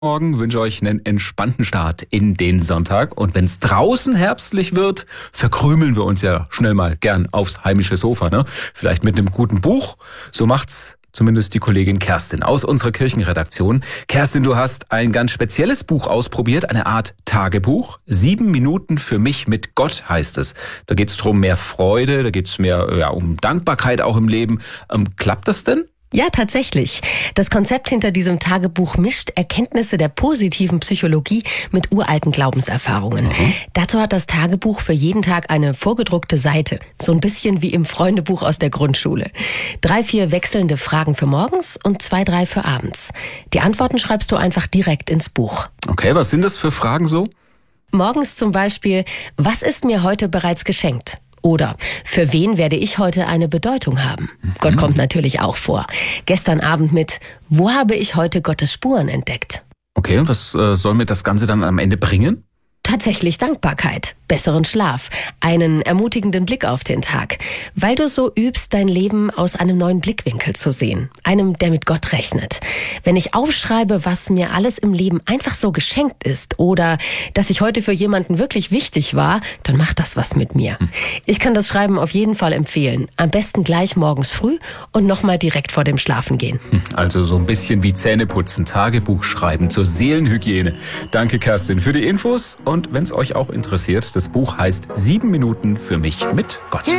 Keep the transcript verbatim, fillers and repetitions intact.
Morgen wünsche euch einen entspannten Start in den Sonntag. Und wenn es draußen herbstlich wird, verkrümeln wir uns ja schnell mal gern aufs heimische Sofa, ne? Vielleicht mit einem guten Buch. So macht's zumindest die Kollegin Kerstin aus unserer Kirchenredaktion. Kerstin, du hast ein ganz spezielles Buch ausprobiert, eine Art Tagebuch. Sieben Minuten für mich mit Gott heißt es. Da geht's drum mehr Freude, da geht's mehr ja, um Dankbarkeit auch im Leben. Ähm, klappt das denn? Ja, tatsächlich. Das Konzept hinter diesem Tagebuch mischt Erkenntnisse der positiven Psychologie mit uralten Glaubenserfahrungen. Mhm. Dazu hat das Tagebuch für jeden Tag eine vorgedruckte Seite. So ein bisschen wie im Freundebuch aus der Grundschule. Drei, vier wechselnde Fragen für morgens und zwei, drei für abends. Die Antworten schreibst du einfach direkt ins Buch. Okay, was sind das für Fragen so? Morgens zum Beispiel, was ist mir heute bereits geschenkt? Oder für wen werde ich heute eine Bedeutung haben? Mhm. Gott kommt natürlich auch vor. Gestern Abend mit, wo habe ich heute Gottes Spuren entdeckt? Okay, und was äh, soll mir das Ganze dann am Ende bringen? Tatsächlich Dankbarkeit, besseren Schlaf, einen ermutigenden Blick auf den Tag, weil du so übst, dein Leben aus einem neuen Blickwinkel zu sehen, einem, der mit Gott rechnet. Wenn ich aufschreibe, was mir alles im Leben einfach so geschenkt ist oder dass ich heute für jemanden wirklich wichtig war, dann macht das was mit mir. Ich kann das Schreiben auf jeden Fall empfehlen. Am besten gleich morgens früh und nochmal direkt vor dem Schlafengehen. Also so ein bisschen wie Zähneputzen, Tagebuch schreiben zur Seelenhygiene. Danke, Kerstin, für die Infos. Und wenn es euch auch interessiert, das Buch heißt Sieben Minuten für mich mit Gott.